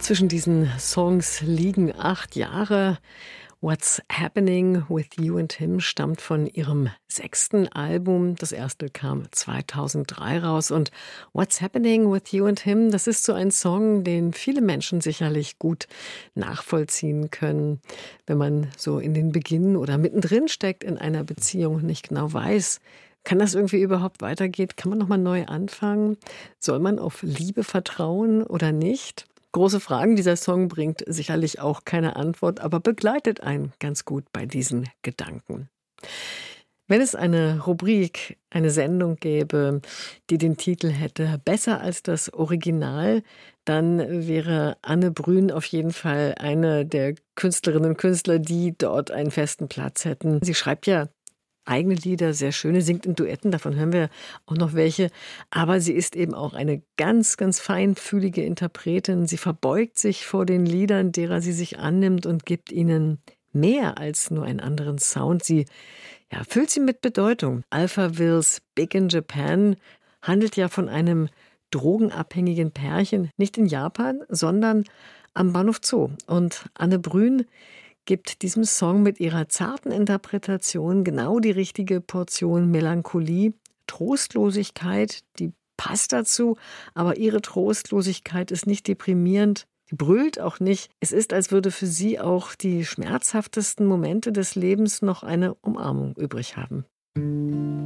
Zwischen diesen Songs liegen 8 Jahre. What's Happening with You and Him stammt von ihrem 6. Album. Das erste kam 2003 raus. Und What's Happening with You and Him, das ist so ein Song, den viele Menschen sicherlich gut nachvollziehen können, wenn man so in den Beginn oder mittendrin steckt in einer Beziehung und nicht genau weiß, kann das irgendwie überhaupt weitergehen? Kann man nochmal neu anfangen? Soll man auf Liebe vertrauen oder nicht? Große Fragen. Dieser Song bringt sicherlich auch keine Antwort, aber begleitet einen ganz gut bei diesen Gedanken. Wenn es eine Rubrik, eine Sendung gäbe, die den Titel hätte „Besser als das Original", dann wäre Anne Brün auf jeden Fall eine der Künstlerinnen und Künstler, die dort einen festen Platz hätten. Sie schreibt ja eigene Lieder, sehr schöne, singt in Duetten, davon hören wir auch noch welche. Aber sie ist eben auch eine ganz, ganz feinfühlige Interpretin. Sie verbeugt sich vor den Liedern, derer sie sich annimmt und gibt ihnen mehr als nur einen anderen Sound. Sie füllt sie mit Bedeutung. Alphavilles Big in Japan handelt ja von einem drogenabhängigen Pärchen, nicht in Japan, sondern am Bahnhof Zoo. Und Anne Brün gibt diesem Song mit ihrer zarten Interpretation genau die richtige Portion Melancholie, Trostlosigkeit, die passt dazu, aber ihre Trostlosigkeit ist nicht deprimierend, sie brüllt auch nicht. Es ist, als würde für sie auch die schmerzhaftesten Momente des Lebens noch eine Umarmung übrig haben.